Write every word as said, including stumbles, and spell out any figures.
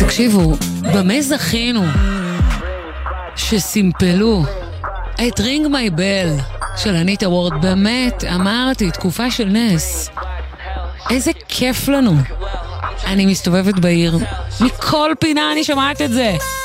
תקשיבו, במה זכינו שסימפלו את רינג מי בל של אניטה וורד. באמת, אמרתי, תקופה של נס. איזה כיף לנו. אני מסתובבת בעיר, מכל פינה אני שומעת את זה.